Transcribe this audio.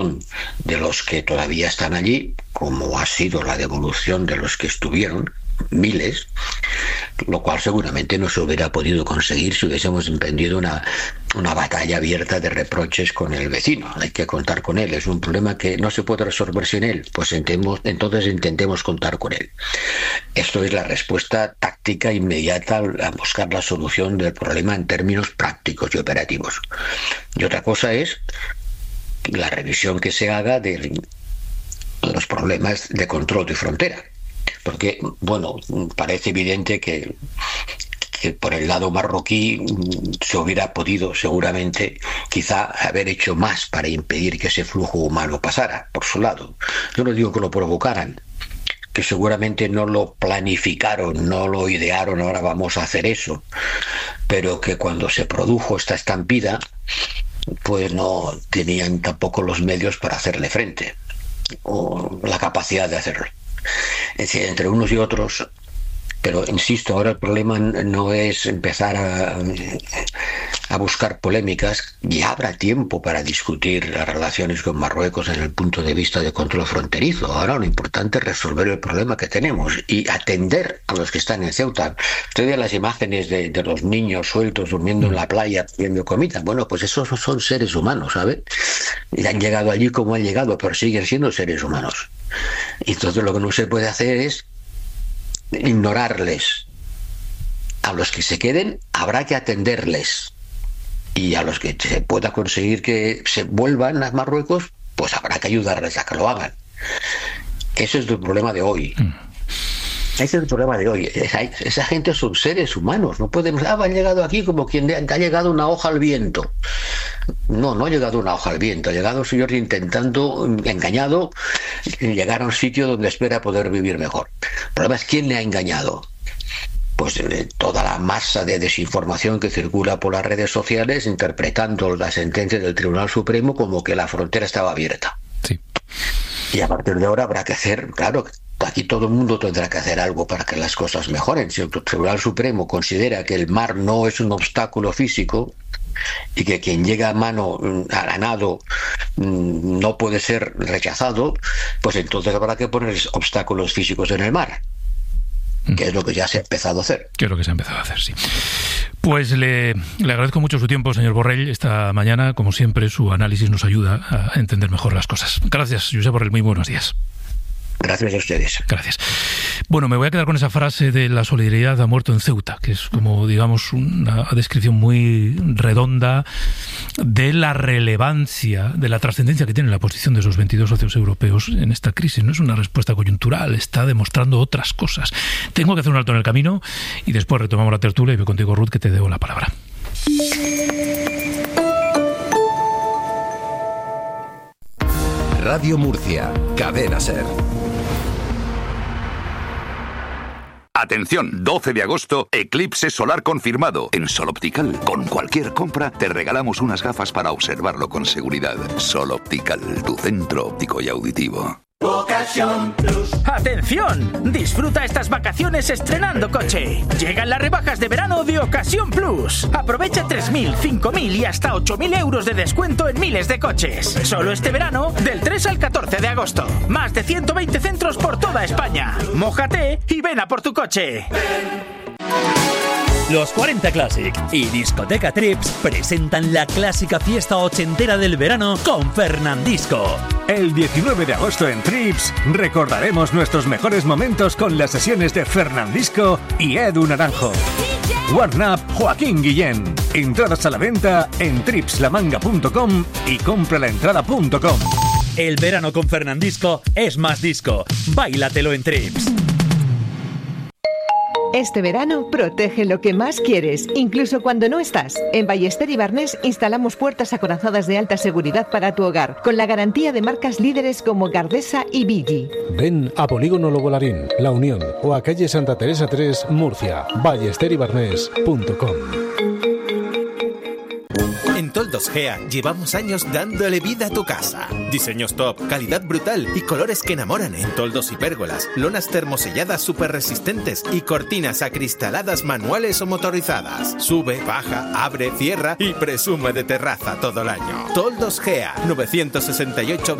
de los que todavía están allí, como ha sido la devolución de los que estuvieron, miles, lo cual seguramente no se hubiera podido conseguir si hubiésemos emprendido una batalla abierta de reproches con el vecino. Hay que contar con él, es un problema que no se puede resolver sin él, pues entonces intentemos contar con él. Esto es la respuesta táctica inmediata a buscar la solución del problema en términos prácticos y operativos. Y otra cosa es la revisión que se haga de los problemas de control de frontera. Porque, bueno, parece evidente que por el lado marroquí se hubiera podido seguramente quizá haber hecho más para impedir que ese flujo humano pasara por su lado. Yo no digo que lo provocaran, que seguramente no lo planificaron, no lo idearon, ahora vamos a hacer eso, pero que cuando se produjo esta estampida, pues no tenían tampoco los medios para hacerle frente, o la capacidad de hacerlo. Es decir, entre unos y otros, pero insisto, ahora el problema no es empezar a buscar polémicas. Ya habrá tiempo para discutir las relaciones con Marruecos desde el punto de vista de control fronterizo. Ahora lo importante es resolver el problema que tenemos y atender a los que están en Ceuta. Usted ve las imágenes de los niños sueltos durmiendo en la playa pidiendo comida. Bueno, pues esos son seres humanos, ¿sabe? Y han llegado allí como han llegado, pero siguen siendo seres humanos. Y entonces lo que no se puede hacer es ignorarles. A los que se queden habrá que atenderles, y a los que se pueda conseguir que se vuelvan a Marruecos, pues habrá que ayudarles a que lo hagan. Ese es el problema de hoy. Ese es el problema de hoy. Esa gente son seres humanos. No podemos, han llegado aquí como quien ha llegado una hoja al viento. No ha llegado una hoja al viento. Ha llegado un señor intentando, engañado, llegar a un sitio donde espera poder vivir mejor. El problema es quién le ha engañado. Pues toda la masa de desinformación que circula por las redes sociales, interpretando la sentencia del Tribunal Supremo como que la frontera estaba abierta. Sí. Y a partir de ahora habrá que hacer, claro, aquí todo el mundo tendrá que hacer algo para que las cosas mejoren. Si el Tribunal Supremo considera que el mar no es un obstáculo físico y que quien llega a nado no puede ser rechazado, pues entonces habrá que poner obstáculos físicos en el mar, que es lo que ya se ha empezado a hacer. Que es lo que se ha empezado a hacer, sí. Pues le agradezco mucho su tiempo, señor Borrell. Esta mañana, como siempre, su análisis nos ayuda a entender mejor las cosas. Gracias, Josep Borrell. Muy buenos días. Gracias a ustedes. Gracias. Bueno, me voy a quedar con esa frase de la solidaridad ha muerto en Ceuta, que es como, digamos, una descripción muy redonda de la relevancia, de la trascendencia que tiene la posición de esos 22 socios europeos en esta crisis. No es una respuesta coyuntural, está demostrando otras cosas. Tengo que hacer un alto en el camino y después retomamos la tertulia y voy contigo, Ruth, que te debo la palabra. Radio Murcia, Cadena SER. Atención, 12 de agosto, eclipse solar confirmado. En Sol Optical, con cualquier compra, te regalamos unas gafas para observarlo con seguridad. Sol Optical, tu centro óptico y auditivo. Ocasión Plus. ¡Atención! Disfruta estas vacaciones estrenando coche. Llegan las rebajas de verano de Ocasión Plus. Aprovecha 3.000, 5.000 y hasta 8.000 euros de descuento en miles de coches. Solo este verano, del 3 al 14 de agosto. Más de 120 centros por toda España. Mójate y ven a por tu coche. Los 40 Classic y Discoteca Trips presentan la clásica fiesta ochentera del verano con Fernandisco. El 19 de agosto en Trips recordaremos nuestros mejores momentos con las sesiones de Fernandisco y Edu Naranjo. Warn Up Joaquín Guillén. Entradas a la venta en tripslamanga.com y compralaentrada.com. El verano con Fernandisco es más disco. Báilatelo en Trips. Este verano, protege lo que más quieres, incluso cuando no estás. En Ballester y Barnés instalamos puertas acorazadas de alta seguridad para tu hogar, con la garantía de marcas líderes como Gardesa y Vigi. Ven a Polígono Lobolarín, La Unión o a calle Santa Teresa 3, Murcia. ballesterybarnés.com. En Toldo Toldos Gea llevamos años dándole vida a tu casa. Diseños top, calidad brutal y colores que enamoran en toldos y pérgolas, lonas termoselladas súper resistentes y cortinas acristaladas manuales o motorizadas. Sube, baja, abre, cierra y presume de terraza todo el año. Toldos Gea, 968